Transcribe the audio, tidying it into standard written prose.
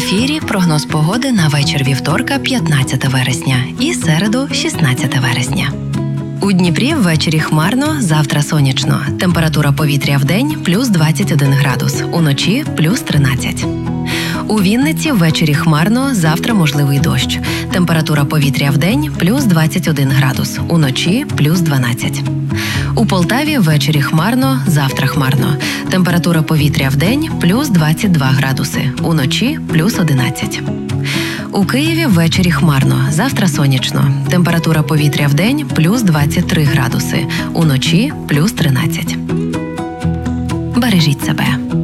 ефірі прогноз погоди на вечір вівторка, 15 вересня і середу, 16 вересня. У Дніпрі ввечері хмарно, завтра сонячно. Температура повітря вдень – плюс 21 градус, уночі – плюс 13. У Вінниці ввечері хмарно, завтра можливий дощ. Температура повітря вдень – плюс 21 градус, уночі – плюс 12. У Полтаві ввечері хмарно, завтра хмарно. Температура повітря вдень – плюс 22 градуси, уночі – плюс 11. У Києві ввечері хмарно, завтра сонячно. Температура повітря вдень – плюс 23 градуси, уночі – плюс 13. Бережіть себе.